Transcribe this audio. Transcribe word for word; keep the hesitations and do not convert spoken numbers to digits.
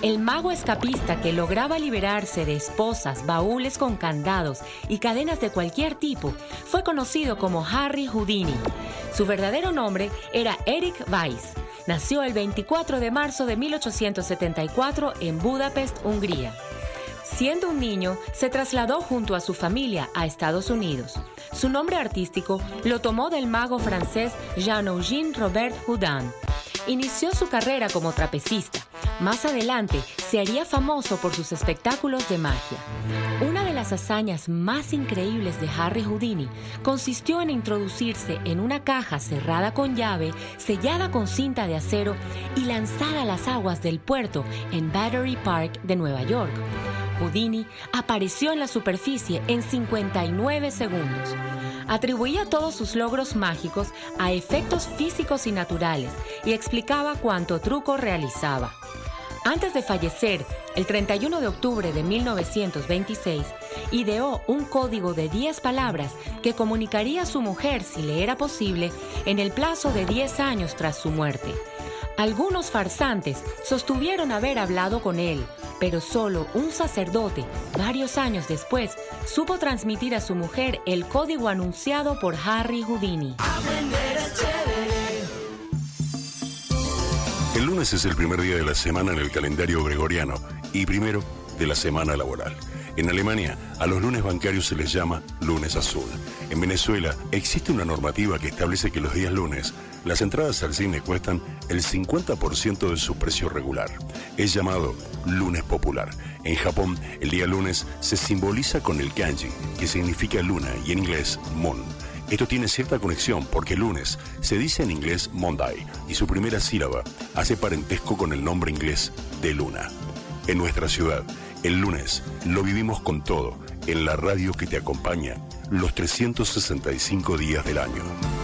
El mago escapista que lograba liberarse de esposas, baúles con candados y cadenas de cualquier tipo fue conocido como Harry Houdini. Su verdadero nombre era Eric Weiss. Nació el veinticuatro de marzo de mil ochocientos setenta y cuatro en Budapest, Hungría. Siendo un niño, se trasladó junto a su familia a Estados Unidos. Su nombre artístico lo tomó del mago francés Jean-Eugène Robert Houdin. Inició su carrera como trapecista. Más adelante, se haría famoso por sus espectáculos de magia. Una de las hazañas más increíbles de Harry Houdini consistió en introducirse en una caja cerrada con llave, sellada con cinta de acero y lanzada a las aguas del puerto en Battery Park de Nueva York. Houdini apareció en la superficie en cincuenta y nueve segundos. Atribuía todos sus logros mágicos a efectos físicos y naturales y explicaba cuánto truco realizaba. Antes de fallecer, el treinta y uno de octubre de mil novecientos veintiséis, ideó un código de diez palabras que comunicaría a su mujer, si le era posible, en el plazo de diez años tras su muerte. Algunos farsantes sostuvieron haber hablado con él, pero solo un sacerdote, varios años después, supo transmitir a su mujer el código anunciado por Harry Houdini. El lunes es el primer día de la semana en el calendario gregoriano y primero de la semana laboral. En Alemania, a los lunes bancarios se les llama lunes azul. En Venezuela, existe una normativa que establece que los días lunes, las entradas al cine cuestan el cincuenta por ciento de su precio regular. Es llamado lunes popular. En Japón, el día lunes se simboliza con el kanji, que significa luna y en inglés moon. Esto tiene cierta conexión porque lunes se dice en inglés Monday y su primera sílaba hace parentesco con el nombre inglés de luna. En nuestra ciudad, el lunes lo vivimos con todo en la radio que te acompaña los trescientos sesenta y cinco días del año.